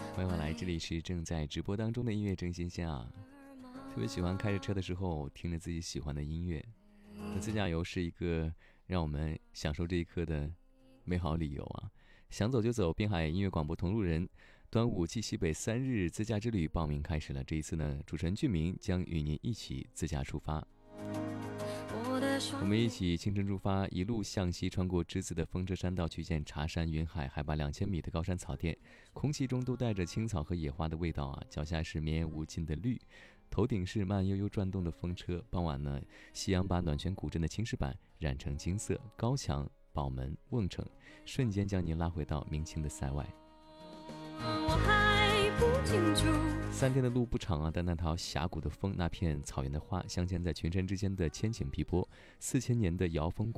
欢迎回来，这里是正在直播当中的音乐正新鲜啊！特别喜欢开着车的时候听着自己喜欢的音乐。那自驾游是一个让我们享受这一刻的美好理由啊！想走就走，滨海音乐广播同路人端午暨西北3日自驾之旅报名开始了。这一次呢，主持人俊明将与您一起自驾出发。我们一起清晨出发，一路向西，穿过栀子的风车山道，去见茶山云海，海拔2000米的高山草甸，空气中都带着青草和野花的味道啊！脚下是绵延无尽的绿，头顶是慢悠悠转动的风车。傍晚呢，夕阳把暖泉古镇的青石板染成金色，高墙、宝门、瓮城，瞬间将您拉回到明清的塞外。3天的路不长啊，但那条峡谷的风，那片草原的花，镶嵌在群山之间的千顷碧波，4000年的瑶风